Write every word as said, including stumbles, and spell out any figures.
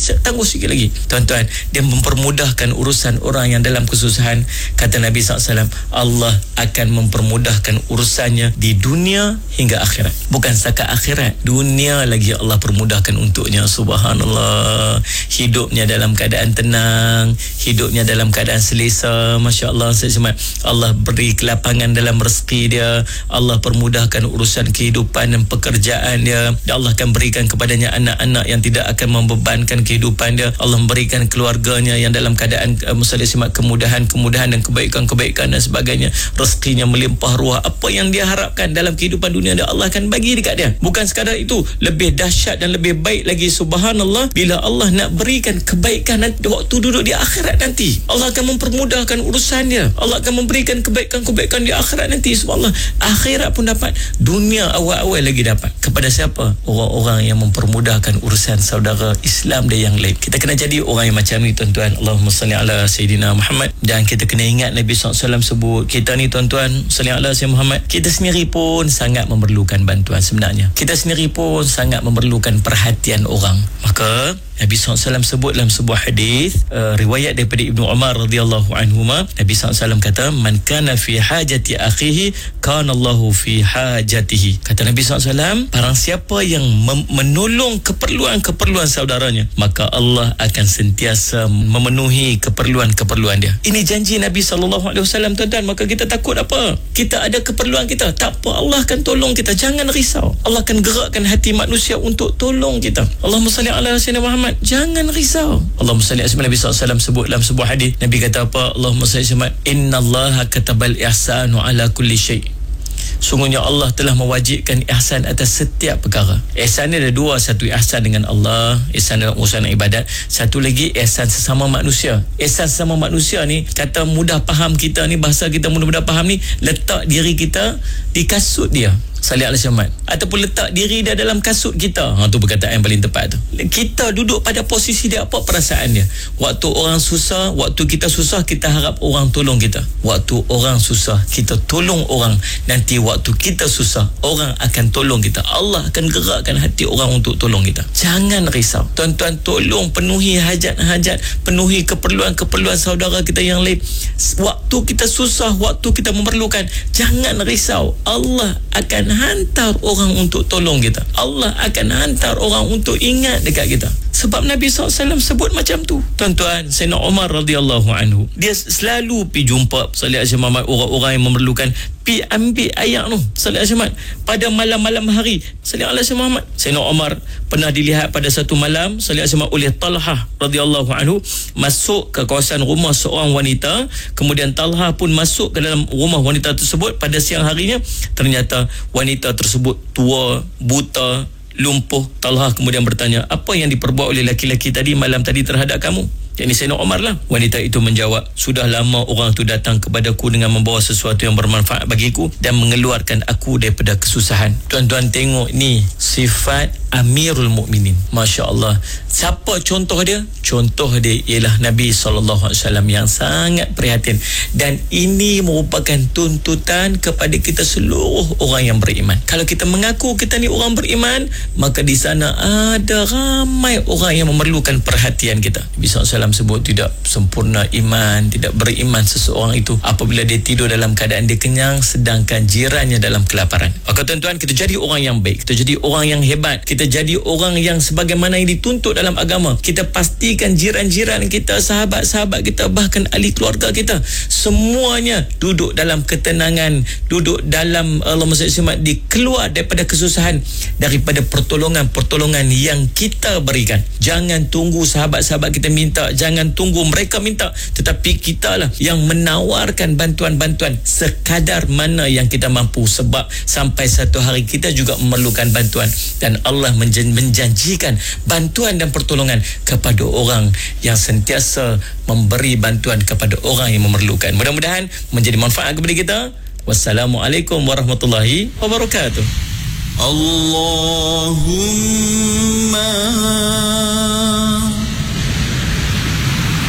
tangguh sikit lagi. Tuan-tuan, dia mempermudahkan urusan orang yang dalam kesusahan. Kata Nabi sallallahu alaihi wasallam, Allah akan mempermudahkan urusannya di dunia hingga akhirat. Bukan setakat akhirat, dunia lagi Allah permudahkan untuknya. Subhanallah. Hidupnya dalam keadaan tenang, hidupnya dalam keadaan selesa. Masya Allah. Allah beri kelapangan dalam rezeki dia, Allah permudahkan urusan kehidupan dan pekerjaan dia, dan Allah akan berikan kepadanya anak-anak yang tidak akan membebankan kehidupan dia. Allah memberikan keluarganya yang dalam keadaan uh, musalimat kemudahan-kemudahan dan kebaikan-kebaikan dan sebagainya. Rezekinya melimpah ruah. Apa yang dia harapkan dalam kehidupan dunia dia, Allah akan bagi dekat dia. Bukan sekadar itu, lebih dahsyat dan lebih baik lagi, subhanallah, bila Allah nak berikan kebaikan nanti, waktu duduk di akhirat nanti, Allah akan mempermudahkan urusan dia. Allah akan memberikan kebaikan-kebaikan di akhirat nanti. Subhanallah, akhirat pun dapat, dunia awal-awal lagi dapat. Kepada siapa? Orang-orang yang mempermudahkan urusan saudara Islam dia yang lain. Kita kena jadi orang yang macam ni, tuan-tuan. Allahumma salli ala Sayyidina Muhammad. Dan kita kena ingat Nabi sallallahu alaihi wasallam sebut, kita ni tuan-tuan, salli ala Sayyidina Muhammad, kita sendiri pun sangat memerlukan bantuan sebenarnya. Kita sendiri pun sangat memerlukan perhatian orang. Maka Nabi sallallahu alaihi wasallam sebut dalam sebuah hadis, uh, riwayat daripada Ibnu Umar radhiyallahu anhuma, Nabi sallallahu alaihi wasallam kata, man kana fi hajati akhihi kana Allahu fi hajatihi. Kata Nabi sallallahu alaihi wasallam, barang siapa yang mem- menolong keperluan-keperluan saudaranya, maka Allah akan sentiasa memenuhi keperluan-keperluan dia. Ini janji Nabi sallallahu alaihi wasallam, tuan-tuan. Maka kita takut apa? Kita ada keperluan kita, tak apa, Allah akan tolong kita. Jangan risau. Allah akan gerakkan hati manusia untuk tolong kita. Allahumma salli ala Sayyidina Muhammad. Jangan risau. Allahumma salli ala Nabi sallallahu alaihi wasallam sebut dalam sebuah hadis, Nabi kata apa? Allahumma salli ala innallaha katabal ihsanu ala kulli syai'. Sungguhnya Allah telah mewajibkan ihsan atas setiap perkara. Ihsan ni ada dua, satu ihsan dengan Allah, ihsan dalam urusan ibadat, satu lagi ihsan sesama manusia. Ihsan sesama manusia ni, kata mudah faham kita ni, bahasa kita mudah-mudah faham ni, letak diri kita di kasut dia, salli ala Muhammad, ataupun letak diri dia dalam kasut kita. Ha, tu perkataan yang paling tepat tu. Kita duduk pada posisi dia, apa perasaan dia? Waktu orang susah, waktu kita susah, kita harap orang tolong kita. Waktu orang susah, kita tolong orang. Nanti waktu kita susah, orang akan tolong kita. Allah akan gerakkan hati orang untuk tolong kita. Jangan risau. Tuan-tuan, tolong penuhi hajat-hajat, penuhi keperluan-keperluan saudara kita yang lain. Waktu kita susah, waktu kita memerlukan, jangan risau. Allah akan hantar orang untuk tolong kita. Allah akan hantar orang untuk ingat dekat kita. Sebab Nabi sallallahu alaihi wasallam sebut macam tu. Tuan-tuan, Sayyidina Umar radhiyallahu anhu, dia selalu pergi jumpa sallallahu alaihi wasallam orang-orang yang memerlukan, pi ambil air tu sallallahu alaihi wasallam pada malam-malam hari. Sallallahu alaihi wasallam, Sayyidina Umar pernah dilihat pada satu malam sallallahu alaihi wasallam oleh Talhah radhiyallahu anhu masuk ke kawasan rumah seorang wanita. Kemudian Talhah pun masuk ke dalam rumah wanita tersebut pada siang harinya. Ternyata wanita tersebut tua, buta, lumpuh. Talhah kemudian bertanya, apa yang diperbuat oleh laki-laki tadi malam tadi terhadap kamu? Yang ini Sayyidina Umar lah. Wanita itu menjawab, sudah lama orang tu datang kepadaku dengan membawa sesuatu yang bermanfaat bagiku dan mengeluarkan aku daripada kesusahan. Tuan-tuan tengok ni sifat Amirul Mukminin. Masya Allah. Siapa contoh dia? Contoh dia ialah Nabi sallallahu alaihi wasallam yang sangat prihatin. Dan ini merupakan tuntutan kepada kita seluruh orang yang beriman. Kalau kita mengaku kita ni orang beriman, maka di sana ada ramai orang yang memerlukan perhatian kita. Nabi sallallahu alaihi wasallam sebut, tidak sempurna iman, tidak beriman seseorang itu apabila dia tidur dalam keadaan dia kenyang sedangkan jirannya dalam kelaparan. Maka tuan-tuan, kita jadi orang yang baik, kita jadi orang yang hebat, kita jadi orang yang sebagaimana yang dituntut dalam agama. Kita pastikan jiran-jiran kita, sahabat-sahabat kita, bahkan ahli keluarga kita, semuanya duduk dalam ketenangan, duduk dalam Allahumma salli ala Muhammad, dikeluar daripada kesusahan, daripada pertolongan-pertolongan yang kita berikan. Jangan tunggu sahabat-sahabat kita minta, jangan tunggu mereka minta, tetapi kitalah yang menawarkan bantuan-bantuan sekadar mana yang kita mampu. Sebab sampai satu hari kita juga memerlukan bantuan, dan Allah menjanjikan bantuan dan pertolongan kepada orang yang sentiasa memberi bantuan kepada orang yang memerlukan. Mudah-mudahan menjadi manfaat kepada kita. Wassalamualaikum warahmatullahi wabarakatuh. Allahumma